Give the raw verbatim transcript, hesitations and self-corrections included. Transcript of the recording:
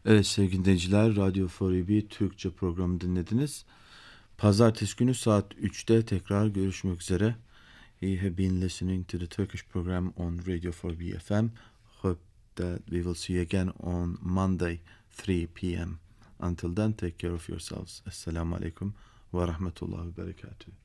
Evet sevgili dinleyiciler, Radyo for B Türkçe programı dinlediniz. Pazartesi günü saat üçte tekrar görüşmek üzere. You have been listening to the Turkish program on Radio for B F M. Hope that we will see you again on Monday, three p m. Until then, take care of yourselves. Esselamu Aleyküm ve Rahmetullahi ve Berekatuhu.